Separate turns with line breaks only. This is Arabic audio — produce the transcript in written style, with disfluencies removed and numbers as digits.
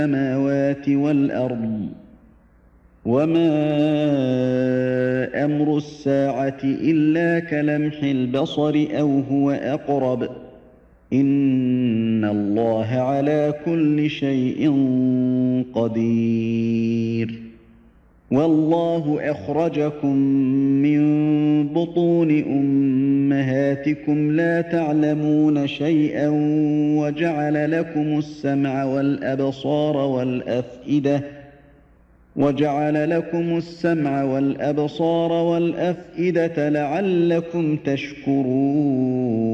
السماوات والأرض وما أمر الساعة إلا كلمح البصر أو هو أقرب إن الله على كل شيء قدير والله أخرجكم من بطون أمهاتكم لا تعلمون شيئا وجعل لكم السمع والأبصار والأفئدة لعلكم تشكرون